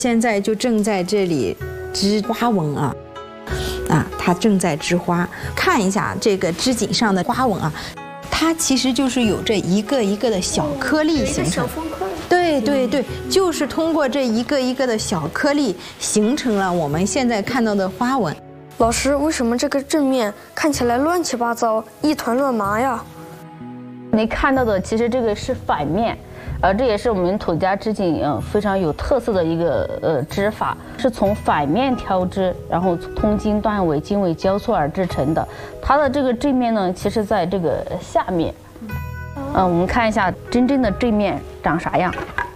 现在就正在这里织花纹啊，它正在织花。看一下这个织锦上的花纹啊，它其实就是有这一个一个的小颗粒形成。对对对，就是通过这一个一个的小颗粒，形成了我们现在看到的花纹。 老师，为什么这个正面看起来乱七八糟，一团乱麻呀？ 你看到的其实这个是反面。这也是我们土家织锦非常有特色的一个织法，是从反面挑织，然后通经断纬、经纬交错而制成的。它的这个正面呢，其实在这个下面。我们看一下真正的正面长啥样。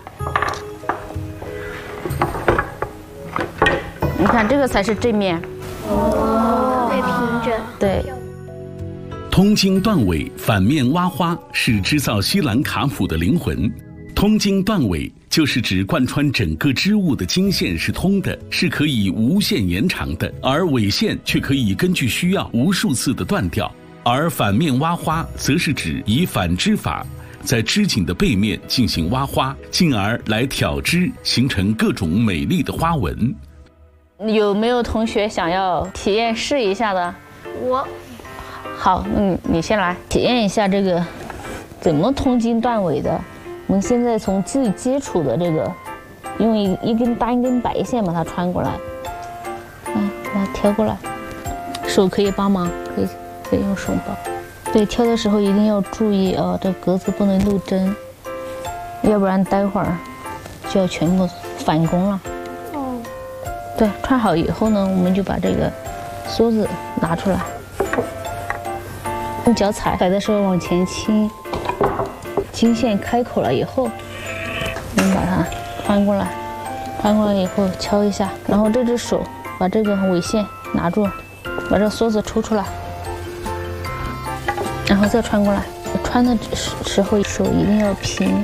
你看这个才是正面。 特别平整。 对。 通经断纬，反面挖花是织造西兰卡普的灵魂。通经断纬就是指贯穿整个织物的经线是通的，是可以无限延长的，而纬线却可以根据需要无数次的断掉。而反面挖花则是指以反织法在织锦的背面进行挖花，进而来挑织，形成各种美丽的花纹。 有没有同学想要体验试一下的？ 我。 好，你先来体验一下这个怎么通经断纬的。我们现在从最基础的这个，用一根单根白线把它穿过来，把它挑过来，手可以帮忙，可以用手帮。对，挑的时候一定要注意这格子不能漏针，要不然待会儿就要全部返工了。对，穿好以后呢，我们就把这个梭子拿出来。用脚踩的时候往前倾，经线开口了以后，我们把它穿过来，穿过来以后敲一下，然后这只手把这个纬线拿住，把这梭子抽出来，然后再穿过来。穿的时候手一定要平。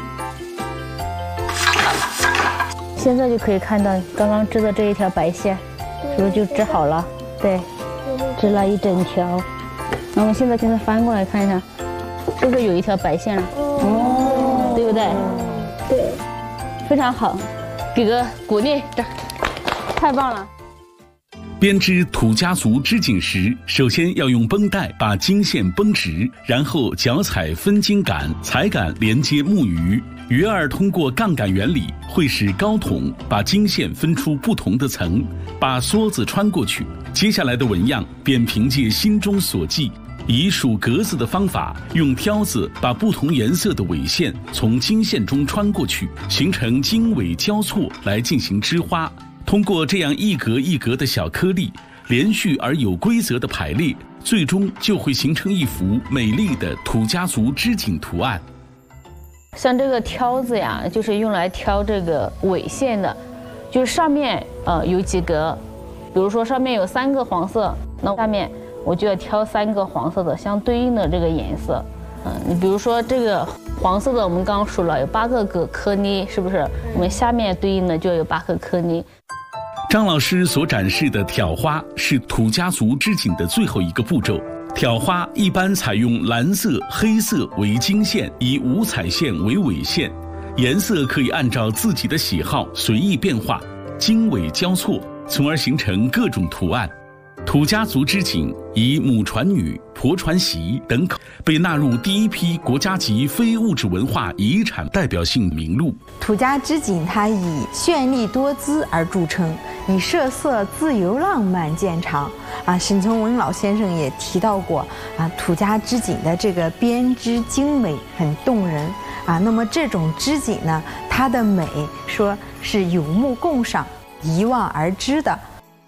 现在就可以看到刚刚织的这一条白线，是不是就织好了？对，织了一整条。那我们现在翻过来看一下，是不是有一条白线了？对不对？ 对， 非常好，给个鼓励，太棒了。 编织土家族织锦时，首先要用绷带把经线绷直，然后脚踩分经杆，踩杆连接木鱼。鱼儿通过杠杆原理，会使高筒把经线分出不同的层，把梭子穿过去。接下来的纹样便凭借心中所记，以数格子的方法，用挑子把不同颜色的纬线从经线中穿过去，形成经纬交错来进行织花。通过这样一格一格的小颗粒，连续而有规则的排列，最终就会形成一幅美丽的土家族织锦图案。 像这个挑子呀，就是用来挑这个纬线的，就是上面有几格，比如说上面有3个黄色，那下面我就要挑3个黄色的相对应的这个颜色。你比如说这个黄色的，我们刚刚数了有8个颗粒，是不是？我们下面对应的就有8个颗粒。 张老师所展示的挑花是土家族织锦的最后一个步骤。挑花一般采用蓝色、黑色为经线，以五彩线为纬线，颜色可以按照自己的喜好随意变化，经纬交错，从而形成各种图案。土家族织锦以母传女、婆传媳等口被纳入第一批国家级非物质文化遗产代表性名录。 土家织锦它以绚丽多姿而著称，以设色自由浪漫见长。沈从文老先生也提到过土家织锦的这个编织精美，很动人那么这种织锦呢，它的美说是有目共赏、一望而知的。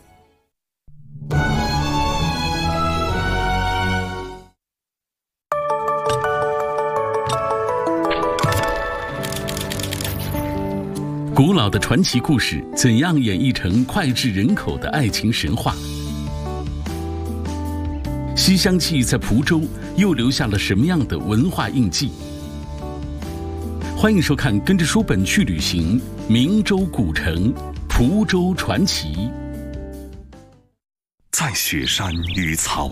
古老的传奇故事怎样演绎成脍炙人口的爱情神话？西厢记在蒲州又留下了什么样的文化印记？欢迎收看《跟着书本去旅行》明州古城蒲州传奇。 在雪山与草